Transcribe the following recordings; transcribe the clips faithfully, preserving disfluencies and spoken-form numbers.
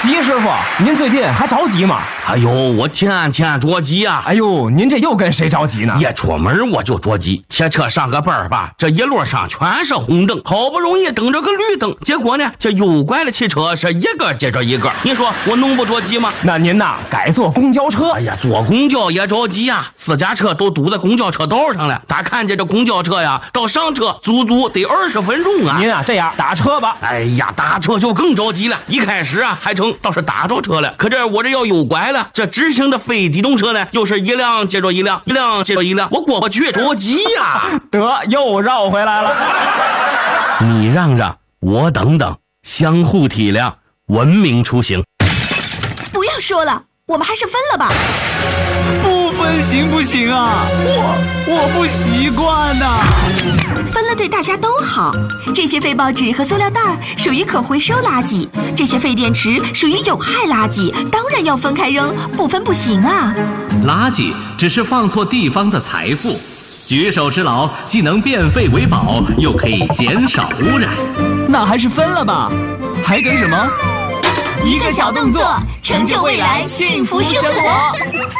吉师傅，您最近还着急吗？ 哎呦，我天天着急啊！ 哎呦，您这又跟谁着急呢？ 一出门我就着急，骑车上个班吧，这一路上全是红灯，好不容易等着个绿灯，结果呢，这右拐的汽车是一个接着一个，你说我能不着急吗？ 那您呐，改坐公交车。 哎呀，坐公交也着急呀，私家车都堵在公交车道上了，咋看见这公交车呀，到上车足足得二十分钟啊！ 您啊，这样打车吧。 哎呀，打车就更着急了，一开始啊还成倒是打着车了，可这我这要右拐了，这直行的非机动车呢，又是一辆接着一辆，一辆接着一辆，我过不去，着急呀！ 得，又绕回来了。 你让让，我等等，相互体谅，文明出行。 不要说了，我们还是分了吧。 不分行不行啊？我我不习惯呐、啊。 分了对大家都好。这些废报纸和塑料袋属于可回收垃圾，这些废电池属于有害垃圾，当然要分开扔，不分不行啊。 垃圾只是放错地方的财富，举手之劳既能变废为宝，又可以减少污染。那还是分了吧，还等什么？ 一个小动作，成就未来幸福生活。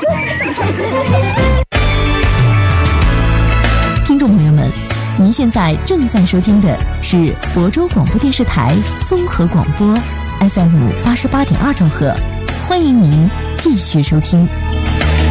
听众朋友们，您现在正在收听的是亳州广播电视台综合广播 F M 八十八点二兆赫，欢迎您继续收听。